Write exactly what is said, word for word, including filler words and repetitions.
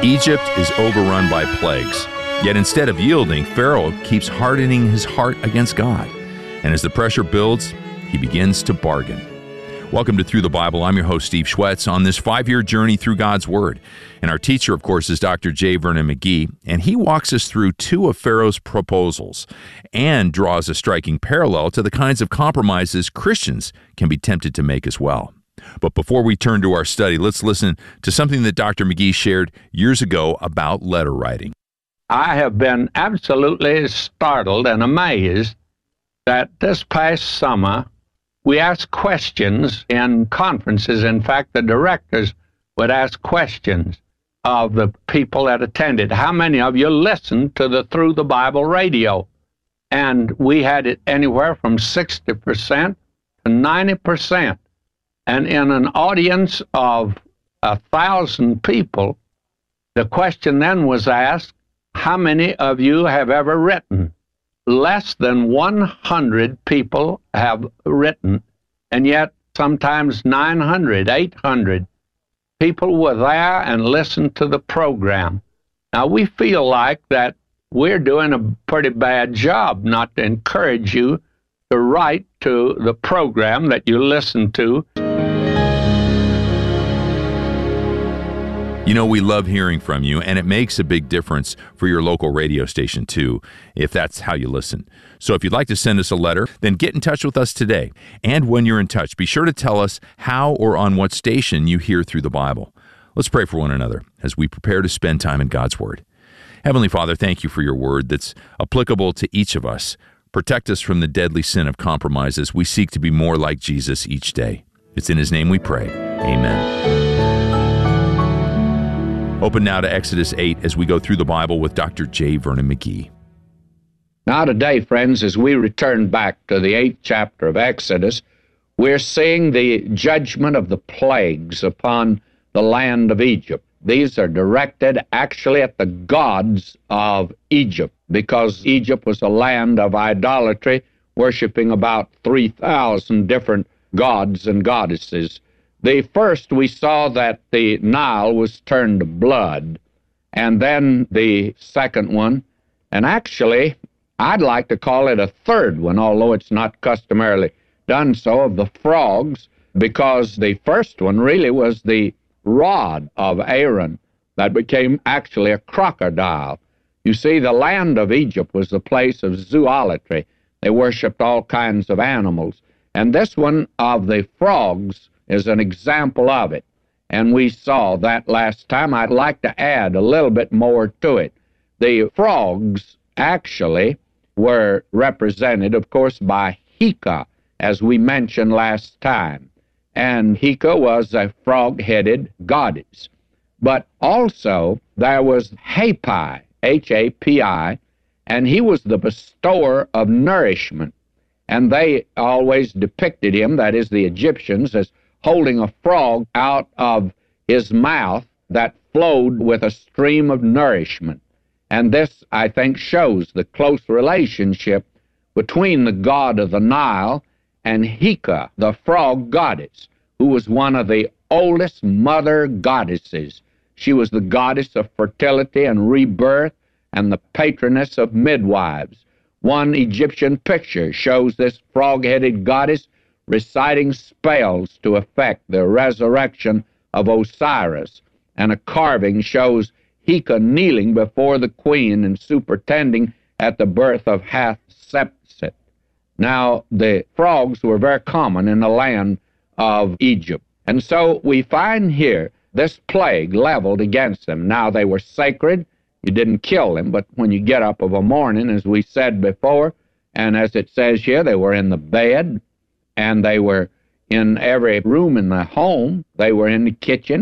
Egypt is overrun by plagues. Yet instead of yielding, Pharaoh keeps hardening his heart against God. And as the pressure builds, he begins to bargain. Welcome to Through the Bible. I'm your host, Steve Schwetz, on this five-year journey through God's Word. And our teacher, of course, is Doctor J. Vernon McGee, and he walks us through two of Pharaoh's proposals and draws a striking parallel to the kinds of compromises Christians can be tempted to make as well. But before we turn to our study, let's listen to something that Doctor McGee shared years ago about letter writing. I have been absolutely startled and amazed that this past summer we asked questions in conferences. In fact, the directors would ask questions of the people that attended. How many of you listened to the Through the Bible radio? And we had it anywhere from sixty percent to ninety percent. And in an audience of a thousand people, the question then was asked, how many of you have ever written? Less than one hundred people have written, and yet sometimes nine hundred, eight hundred people were there and listened to the program. Now, we feel like that we're doing a pretty bad job not to encourage you to write to the program that you listen to. You know, we love hearing from you, and it makes a big difference for your local radio station, too, if that's how you listen. So if you'd like to send us a letter, then get in touch with us today. And when you're in touch, be sure to tell us how or on what station you hear Through the Bible. Let's pray for one another as we prepare to spend time in God's Word. Heavenly Father, thank you for your Word that's applicable to each of us. Protect us from the deadly sin of compromise as we seek to be more like Jesus each day. It's in His name we pray. Amen. Open now to Exodus eight as we go through the Bible with Doctor J. Vernon McGee. Now today, friends, as we return back to the eighth chapter of Exodus, we're seeing the judgment of the plagues upon the land of Egypt. These are directed actually at the gods of Egypt, because Egypt was a land of idolatry, worshiping about three thousand different gods and goddesses. The first, we saw that the Nile was turned to blood, and then the second one, and actually, I'd like to call it a third one, although it's not customarily done so, of the frogs, because the first one really was the rod of Aaron that became actually a crocodile. You see, the land of Egypt was the place of zoolatry. They worshipped all kinds of animals, and this one of the frogs is an example of it. And we saw that last time. I'd like to add a little bit more to it. The frogs actually were represented, of course, by Heka, as we mentioned last time. And Heka was a frog-headed goddess. But also there was Hapi, H A P I, and he was the bestower of nourishment. And they always depicted him, that is the Egyptians, as holding a frog out of his mouth that flowed with a stream of nourishment. And this, I think, shows the close relationship between the god of the Nile and Heka, the frog goddess, who was one of the oldest mother goddesses. She was the goddess of fertility and rebirth and the patroness of midwives. One Egyptian picture shows this frog-headed goddess reciting spells to effect the resurrection of Osiris, and a carving shows Heka kneeling before the queen and superintending at the birth of Hatshepsut. Now, the frogs were very common in the land of Egypt, and so we find here this plague leveled against them. Now, they were sacred. You didn't kill them, but when you get up of a morning, as we said before, and as it says here, they were in the bed, and they were in every room in the home. They were in the kitchen.